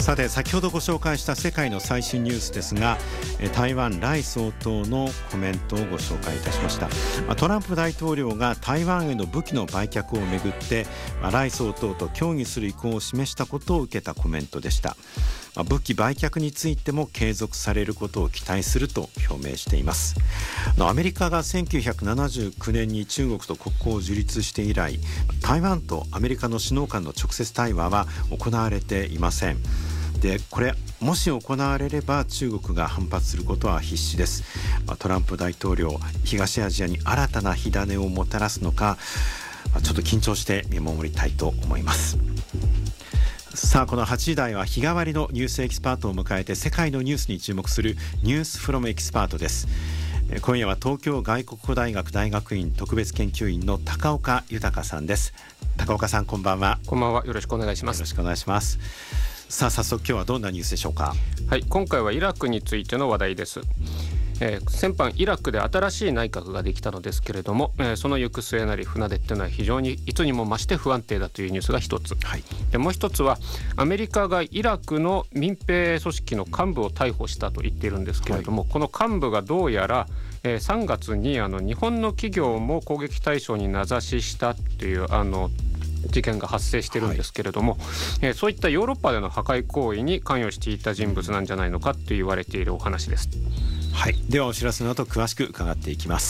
さて先ほどご紹介した世界の最新ニュースですが、台湾頼総統のコメントをご紹介いたしました。トランプ大統領が台湾への武器の売却をめぐって頼総統と協議する意向を示したことを受けたコメントでした。武器売却についても継続されることを期待すると表明しています。アメリカが1979年に中国と国交を樹立して以来、台湾とアメリカの首脳間の直接対話は行われていません。でこれもし行われれば中国が反発することは必至です。トランプ大統領、東アジアに新たな火種をもたらすのか、ちょっと緊張して見守りたいと思います。さあこの8時台は日替わりのニュースエキスパートを迎えて世界のニュースに注目するニュースフロムエキスパートです。今夜は東京外国語大学大学院特別研究員の高岡豊さんです。高岡さん、こんばんは。 こんばんは。よろしくお願いします。 よろしくお願いします。さあ早速今日はどんなニュースでしょうか。 はい、今回はイラクについての話題です。先般イラクで新しい内閣ができたのですけれども、その行く末なり船出っていうのは非常にいつにも増して不安定だというニュースが一つ、はい、でもう一つはアメリカがイラクの民兵組織の幹部を逮捕したと言っているんですけれども、はい、この幹部がどうやら3月に日本の企業も攻撃対象に名指ししたという事件が発生しているんですけれども、はい、そういったヨーロッパでの破壊行為に関与していた人物なんじゃないのかと言われているお話です。 はい、ではお知らせの後詳しく伺っていきます。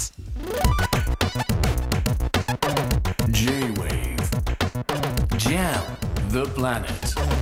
J-Wave Jam the Planet